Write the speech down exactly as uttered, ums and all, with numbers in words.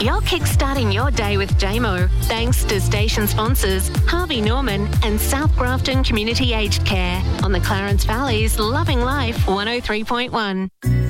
You're kickstarting your day with J M O, thanks to station sponsors Harvey Norman and South Grafton Community Aged Care on the Clarence Valley's Loving Life one oh three point one.